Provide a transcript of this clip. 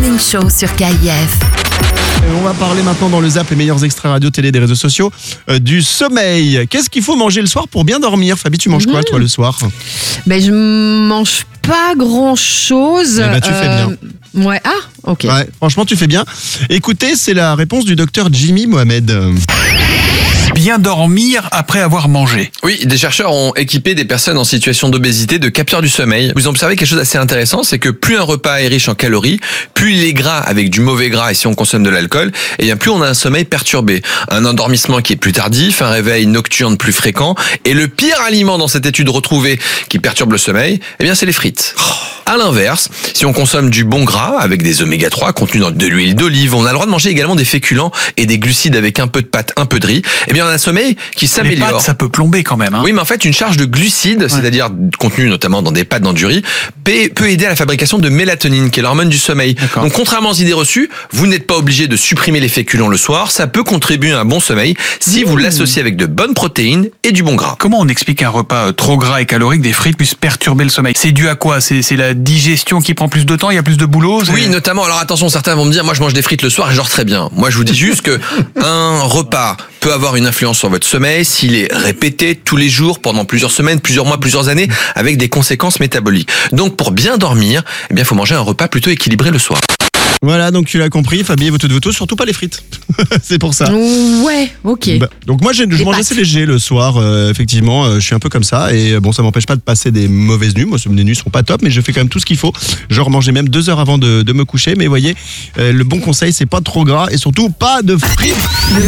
Morning Show sur KIF. On va parler maintenant dans le Zap, les meilleurs extraits radio, télé, des réseaux sociaux, du sommeil. Qu'est-ce qu'il faut manger le soir pour bien dormir? Fabi, tu manges quoi toi le soir? Je mange pas grand-chose. Tu fais bien. Ouais, ok. Ouais, franchement, tu fais bien. Écoutez, c'est la réponse du docteur Jimmy Mohamed. Bien dormir après avoir mangé. Oui, des chercheurs ont équipé des personnes en situation d'obésité de capteurs du sommeil. Ils ont observé quelque chose d'assez intéressant, c'est que plus un repas est riche en calories, plus il est gras avec du mauvais gras et si on consomme de l'alcool, et bien plus on a un sommeil perturbé, un endormissement qui est plus tardif, un réveil nocturne plus fréquent, et le pire aliment dans cette étude retrouvée qui perturbe le sommeil, eh bien c'est les frites. À l'inverse, si on consomme du bon gras avec des oméga 3 contenus dans de l'huile d'olive, on a le droit de manger également des féculents et des glucides avec un peu de pâte, un peu de riz, eh bien on a un sommeil qui s'améliore. Les pâtes, ça peut plomber quand même. Oui, mais en fait, une charge de glucides, c'est-à-dire contenu notamment dans des pâtes, dans du riz, peut aider à la fabrication de mélatonine, qui est l'hormone du sommeil. D'accord. Donc, contrairement aux idées reçues, vous n'êtes pas obligé de supprimer les féculents le soir. Ça peut contribuer à un bon sommeil si vous l'associez avec de bonnes protéines et du bon gras. Comment on explique qu'un repas trop gras et calorique, des frites, puisse perturber le sommeil? C'est dû à quoi? C'est la digestion qui prend plus de temps, il y a plus de boulot? Oui, notamment. Alors attention, certains vont me dire, moi je mange des frites le soir et je dors très bien. Moi je vous dis juste que un repas peut avoir une influence sur votre sommeil s'il est répété tous les jours pendant plusieurs semaines, plusieurs mois, plusieurs années, avec des conséquences métaboliques. Donc pour bien dormir, il faut manger un repas plutôt équilibré le soir. Voilà, donc tu l'as compris, Fabi, vous tous, surtout pas les frites. C'est pour ça. Ouais, ok. Donc moi, je mange assez léger le soir, effectivement, je suis un peu comme ça, et bon, ça m'empêche pas de passer des mauvaises nuits. Moi, mes nuits sont pas top, mais je fais quand même tout ce qu'il faut. Genre manger même 2 heures avant de me coucher, mais vous voyez, le bon conseil, c'est pas trop gras, et surtout pas de frites.